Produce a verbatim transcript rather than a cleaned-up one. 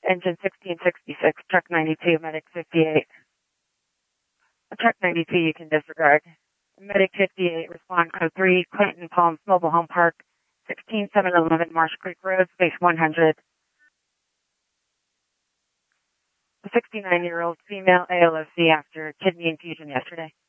Engine sixteen sixty-six, truck ninety-two, medic fifty-eight. Truck ninety-two you can disregard. Medic fifty-eight, respond code three, Clinton Palms Mobile Home Park, sixteen seven eleven Marsh Creek Road, space one hundred. A sixty-nine-year-old female A L O C after kidney infusion yesterday.